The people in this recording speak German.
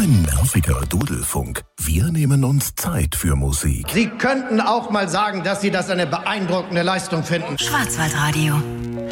Kein nerviger Dudelfunk. Wir nehmen uns Zeit für Musik. Sie könnten auch mal sagen, dass Sie das eine beeindruckende Leistung finden. Schwarzwaldradio.